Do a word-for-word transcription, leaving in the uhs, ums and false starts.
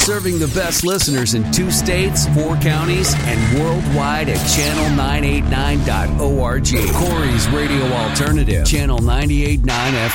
Serving the best listeners in two states, four counties, and worldwide at channel nine eighty-nine dot org. Corey's Radio Alternative, Channel ninety-eight point nine F